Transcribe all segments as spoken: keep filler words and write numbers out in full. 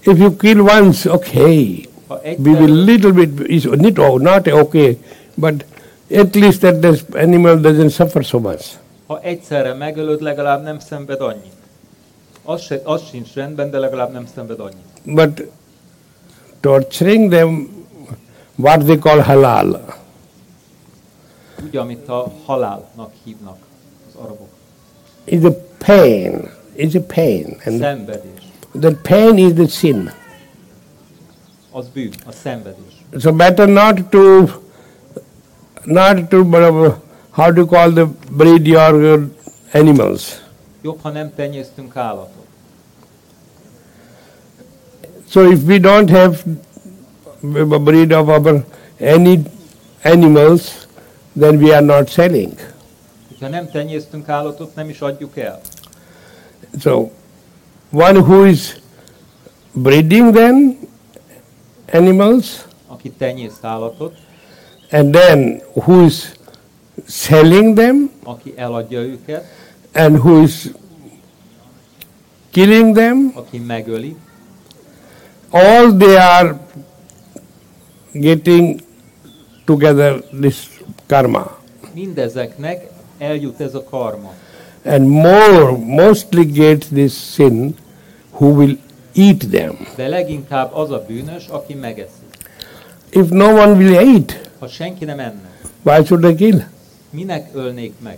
If you kill once, okay, we will little bit, is not, oh, not okay, but at least that this animal doesn't suffer so much. Ha egyszerre megölöd, legalább nem szenved annyit. Az, se, az sincs rendben, de legalább nem szenved annyit. But torturing them, what they call halal. Ugye, amit a halálnak hívnak az arabok. Is a pain, is a pain. And szenvedés. that pain is the sin. Az bűn, a szenvedés. So better not to, not to, uh, how to call the breed your animals. Jobb, ha nem tenyésztünk állatot. So if we don't have a breed of our any animals, then we are not selling. Ha nem tenyésztünk állatot, nem is adjuk el. So one who is breeding them animals, aki tenyészt állatot, and then who is selling them, aki eladja őket, and who is killing them, aki megöli, all they are getting together this karma. Mindezeknek eljut ez a karma. And more, mostly gets this sin who will eat them. De leginkább az a bűnös, aki megeszi. If no one will eat, ha senki nem enne, why should I kill? Minek ölnék meg?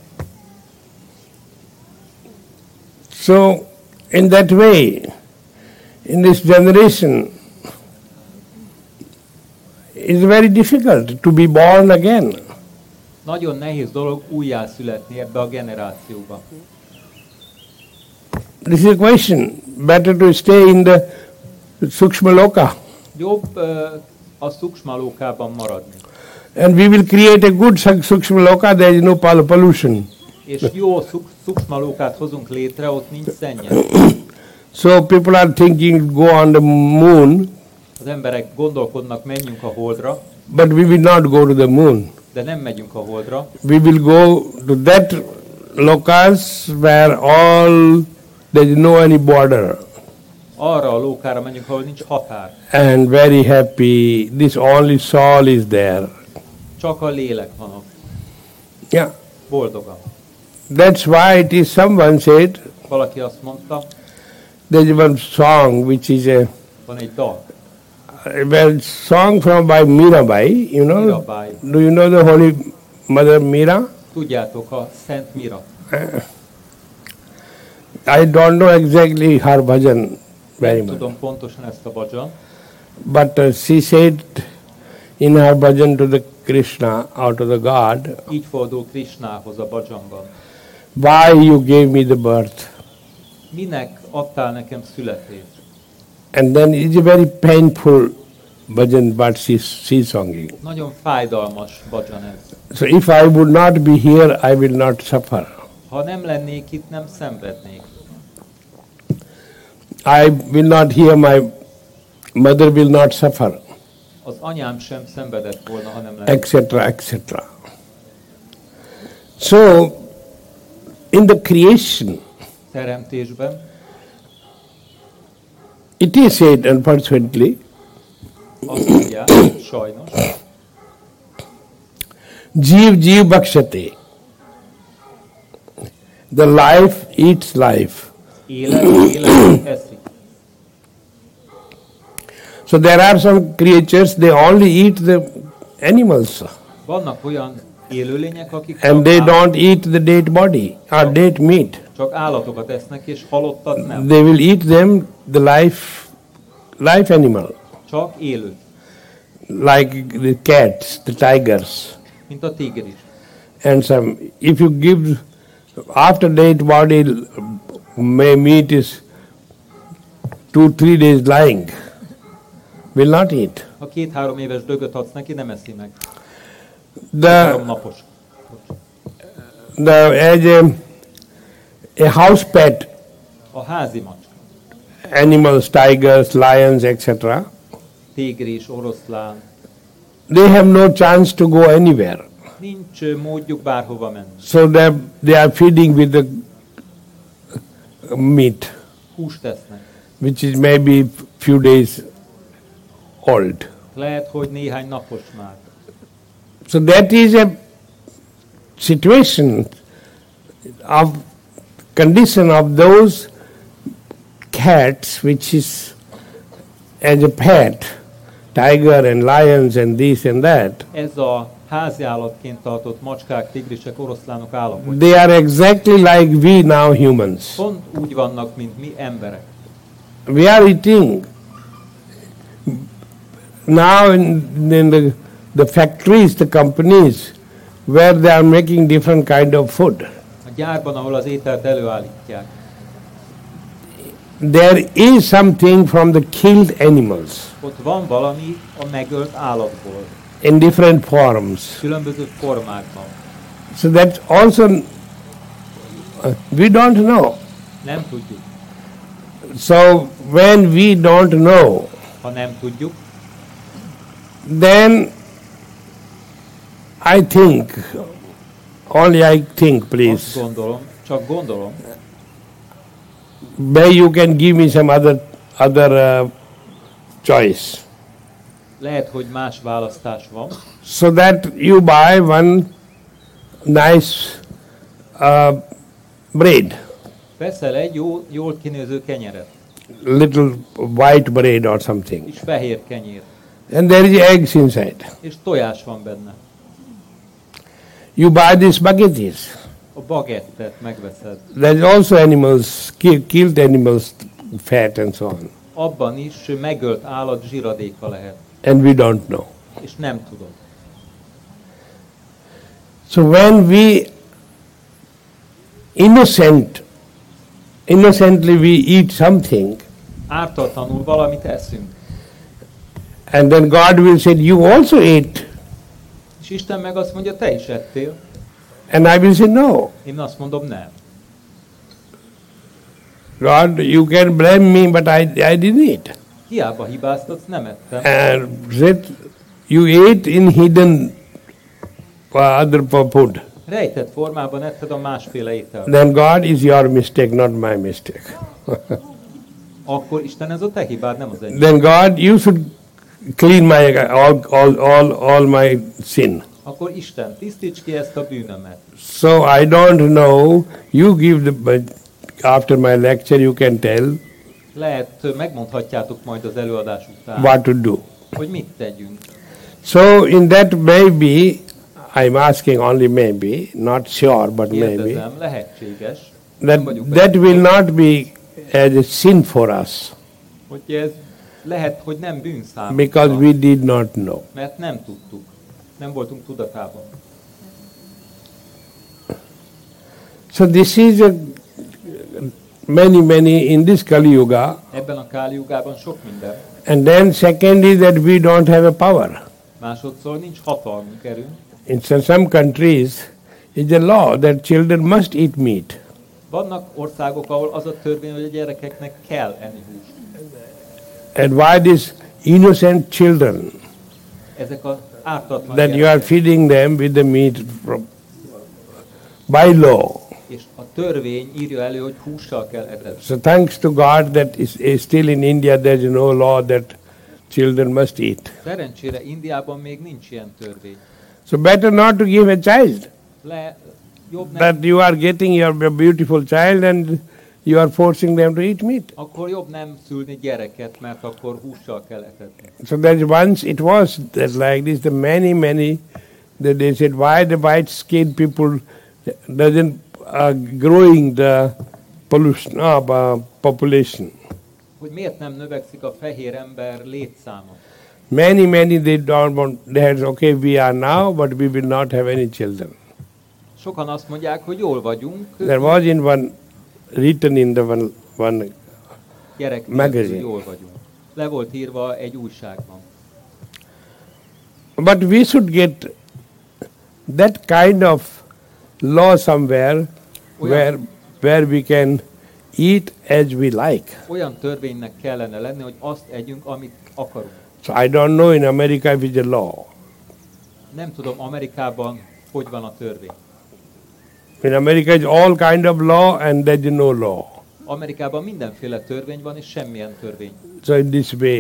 So, in that way, in this generation, it's very difficult to be born again. Nagyon nehéz dolog újjászületni ebbe a generációba. This is a question. Better to stay in the Sukshma Loka. Jobb uh, a Sukshma Lokában maradni. And we will create a good Sukshma Loka, there is no pollution. És jó Sukshma Lokát hozunk létre, ott nincs szennyezés. So people are thinking go on the moon. Az emberek gondolkodnak, menjünk a Holdra. But we will not go to the moon. De nem megyünk a Holdra. We will go to that lokas where all there is no any border. Arra a lókára menjünk, ahol nincs határ. And very happy. This only soul is there. Csak a lélek van ott. Yeah. Boldogan. That's why it is someone said. Valaki azt mondta. There's one song which is a. Van egy dal. Well, song from by Mirabai, you know. Mirabai. Do you know the Holy Mother Mira? Tudjátok, a Szent Mira. Uh, I don't know exactly her bhajan very much. Tudom pontosan ezt a bhajan. But uh, she said in her bhajan to the Krishna or to the God. Így fordul Krishnához a bhajanban. Why you gave me the birth? Minek adtál nekem születést? And then it's a very painful bhajan, but she's, she's singing. Nagyon fájdalmas bhajan ez. So if I would not be here, I will not suffer. Ha nem lennék itt, nem szenvednék. I will not hear, my mother will not suffer. Az anyám sem szenvedett volna, ha nem lenne. et cetera et cetera. So, in the creation, teremtésben, it is said, unfortunately, azt mondják, sajnos, Jeev Jeev Bhakshate. The life eats life. Élet, élet eszik. So there are some creatures, they only eat the animals. Vannak olyan élőlények, akik and they don't eat the dead body or dead meat. Csak állatokat esznek és halottat nem. They will eat them, the life, life animal. Csak élő. Like the cats, the tigers. Mint a tigris. And some, if you give after dead body, may meat is two, three days lying, will not eat. Ha két-három éves dögöt adsz neki, nem eszi meg. The, három napos. the as a, a house pet, a házi macska, animals, tigers, lions, et cetera. Tigris, oroszlán. They have no chance to go anywhere. Nincs módjuk bárhova menni. So they they are feeding with the meat, húst esznek. which is maybe few days old. Lehet, hogy néhány napos már. So that is a situation of condition of those cats which is as a pet, tiger and lions and this and that. Ez a háziállatként tartott macskák, tigrisek, oroszlánok állapotja. They are exactly like we now humans. Pont úgy vannak, mint mi emberek. We are eating now in, in the, the factories, the companies, where they are making different kind of food. A gyárban, ahol az ételt előállítják. There is something from the killed animals Ott van valami a megölt állatból, in different forms. különböző formákban. So that also uh, we don't know. Nem tudjuk. So when we don't know, Ha nem tudjuk, then I think, only I think, azt please, gondolom, csak gondolom, maybe you can give me some other other uh, choice, lehet, hogy más választás van, so that you buy one nice uh, bread, veszel egy jó, jól kinéző kenyeret, little white bread or something, és fehér kenyér, and there is eggs inside. és tojás van benne. You buy these spaghettis. A bagettet megveszed. There's also animals, ki- killed animals, fat and so on, Abban is megölt állat zsiradéka lehet, and we don't know. és nem tudod. So when we innocent, innocently we eat something, Ártatlanul valamit eszünk, and then God will say, you also ate, és Isten meg azt mondja, te is ettél. and I will say, no. Én azt mondom, nem. God, you can blame me, but I, I didn't eat. Hiába hibáztatsz, nem ettem. And said, you ate in hidden uh, other food. Rejtett formában etted a másféle ételt. Then God is your mistake, not my mistake. Akkor Isten, ez a te hibád, nem az enyém. Then God, you should clean my all, all, all, all my sin. Akkor Isten, tisztíts ki ezt a bűnömet. So I don't know. You give the but after my lecture. You can tell Lehet, megmondhatjátok majd az előadás után, what to do. hogy mit tegyünk. So in that maybe, I'm asking only maybe, not sure, but maybe Kérdezem, lehetséges, that vagyok that benne. will not be as a sin for us hogy ez lehet, hogy nem bűn because számunkra, we did not know. mert nem tudtuk, nem voltunk tudatában. So this is a many many in this Kali Yuga, Ebben a Káli Jugában sok minden. and then second is that we don't have a power. Másodszor nincs hatalmunk, erőnk. In some- some countries, it's a law that children must eat meat. Vannak országok, ahol az a törvény, hogy a gyerekeknek kell enni húst. And why these innocent children Ezek az ártatlan that you are gyerekek. feeding them with the meat from, by law? És a törvény írja elő, hogy hússal kell etetni. So thanks to God that is, is still in India there is no law that children must eat. Szerencsére Indiában még nincs ilyen törvény. So better not to give a child, Le, jobb nem, that you are getting your beautiful child and you are forcing them to eat meat. akkor jobb nem szülni gyereket, mert akkor hússal kell etetni. So that once it was that like this, the many, many, that they said, why the white skinned people doesn't uh, growing the pollution, uh, uh, population. Hogy miért nem növekszik a fehér ember létszáma? Many, many, they don't want, they had, okay, we are now, but we will not have any children. Sokan azt mondják, hogy jól vagyunk, There was in one, written in the one, one gyerek magazine. nélkül jól vagyunk. Le volt írva egy újságban. but we should get that kind of law somewhere where, where we can eat as we like. Olyan törvénynek kellene lenni, hogy azt együnk, amit akarunk. So I don't know in America if it's a law. Nem tudom, Amerikában hogy van a törvény. In America it's all kind of law and there's no law. Amerikában mindenféle törvény van, és semmilyen törvény. So in this way,